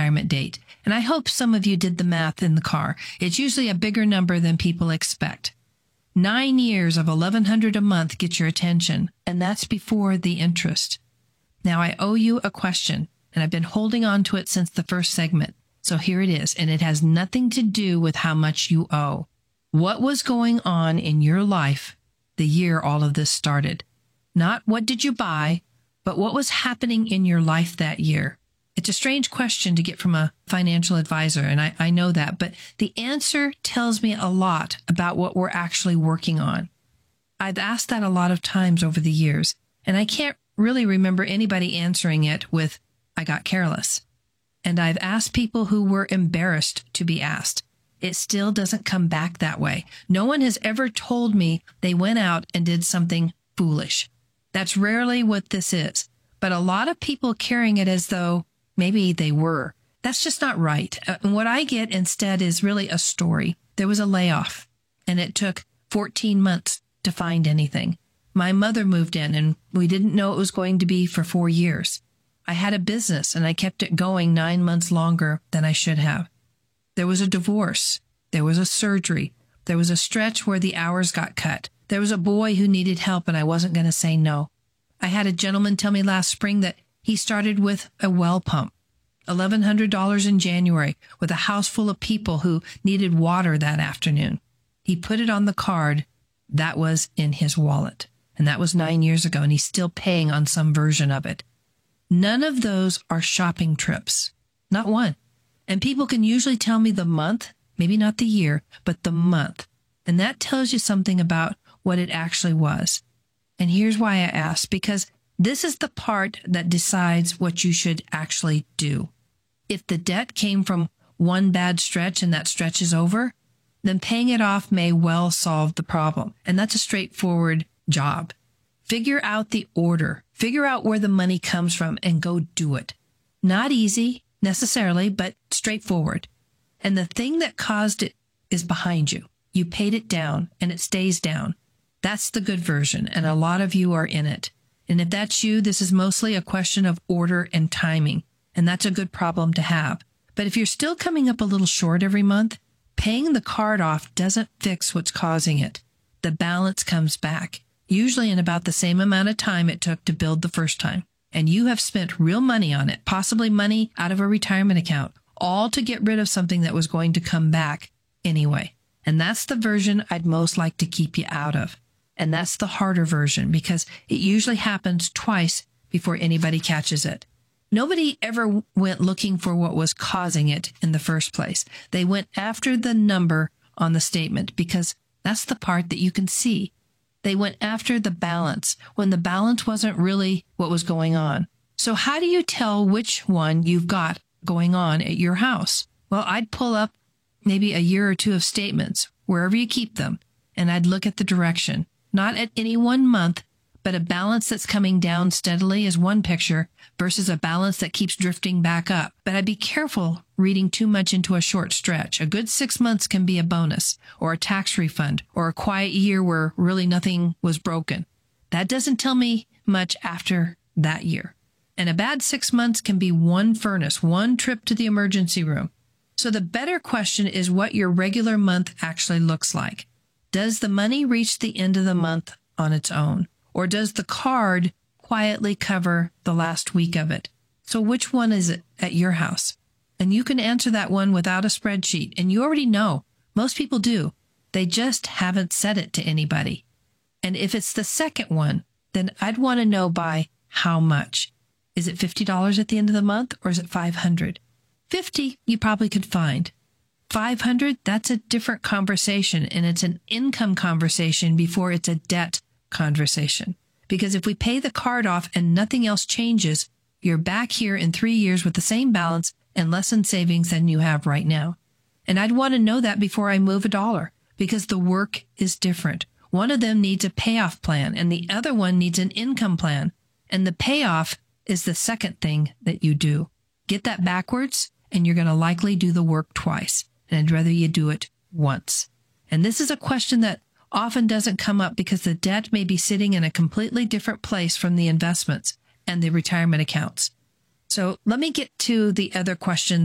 retirement date. And I hope some of you did the math in the car. It's usually a bigger number than people expect. 9 years of $1,100 a month get your attention, and that's before the interest. Now, I owe you a question, and I've been holding on to it since the first segment. So here it is, and it has nothing to do with how much you owe. What was going on in your life the year all of this started? Not what did you buy, but what was happening in your life that year? It's a strange question to get from a financial advisor, and I know that, but the answer tells me a lot about what we're actually working on. I've asked that a lot of times over the years, and I can't really remember anybody answering it with, I got careless. And I've asked people who were embarrassed to be asked. It still doesn't come back that way. No one has ever told me they went out and did something foolish. That's rarely what this is, but a lot of people carrying it as though maybe they were. That's just not right. And what I get instead is really a story. There was a layoff, and it took 14 months to find anything. My mother moved in, and we didn't know it was going to be for 4 years. I had a business, and I kept it going 9 months longer than I should have. There was a divorce. There was a surgery. There was a stretch where the hours got cut. There was a boy who needed help, and I wasn't going to say no. I had a gentleman tell me last spring that he started with a well pump, $1,100 in January, with a house full of people who needed water that afternoon. He put it on the card. That was in his wallet. And that was 9 years ago, and he's still paying on some version of it. None of those are shopping trips. Not one. And people can usually tell me the month, maybe not the year, but the month. And that tells you something about what it actually was. And here's why I asked, because this is the part that decides what you should actually do. If the debt came from one bad stretch and that stretch is over, then paying it off may well solve the problem. And that's a straightforward job. Figure out the order. Figure out where the money comes from and go do it. Not easy necessarily, but straightforward. And the thing that caused it is behind you. You paid it down and it stays down. That's the good version, and a lot of you are in it. And if that's you, this is mostly a question of order and timing, and that's a good problem to have. But if you're still coming up a little short every month, paying the card off doesn't fix what's causing it. The balance comes back, usually in about the same amount of time it took to build the first time. And you have spent real money on it, possibly money out of a retirement account, all to get rid of something that was going to come back anyway. And that's the version I'd most like to keep you out of. And that's the harder version, because it usually happens twice before anybody catches it. Nobody ever went looking for what was causing it in the first place. They went after the number on the statement, because that's the part that you can see. They went after the balance when the balance wasn't really what was going on. So how do you tell which one you've got going on at your house? Well, I'd pull up maybe a year or two of statements, wherever you keep them, and I'd look at the direction. Not at any one month, but a balance that's coming down steadily is one picture versus a balance that keeps drifting back up. But I'd be careful reading too much into a short stretch. A good 6 months can be a bonus, or a tax refund, or a quiet year where really nothing was broken. That doesn't tell me much after that year. And a bad 6 months can be one furnace, one trip to the emergency room. So the better question is what your regular month actually looks like. Does the money reach the end of the month on its own? Or does the card quietly cover the last week of it? So which one is it at your house? And you can answer that one without a spreadsheet. And you already know. Most people do. They just haven't said it to anybody. And if it's the second one, then I'd want to know by how much. Is it $50 at the end of the month, or is it $500? $50 you probably could find. $500, that's a different conversation, and it's an income conversation before it's a debt conversation. Because if we pay the card off and nothing else changes, you're back here in 3 years with the same balance and less in savings than you have right now. And I'd want to know that before I move a dollar, because the work is different. One of them needs a payoff plan, and the other one needs an income plan. And the payoff is the second thing that you do. Get that backwards, and you're going to likely do the work twice. And I'd rather you do it once. And this is a question that often doesn't come up because the debt may be sitting in a completely different place from the investments and the retirement accounts. So let me get to the other question